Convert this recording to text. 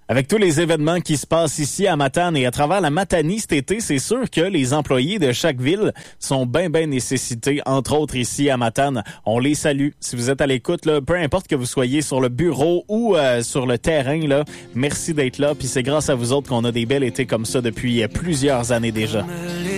Avec tous les événements qui se passent ici à Matane et à travers la Matanie cet été, c'est sûr que les employés de chaque ville sont bien nécessités, entre autres ici à Matane. On les salue. Si vous êtes à l'écoute, là, peu importe que vous soyez sur le bureau ou sur le terrain, là, merci d'être là. Puis c'est grâce à vous autres qu'on a des bels étés comme ça depuis plusieurs années déjà.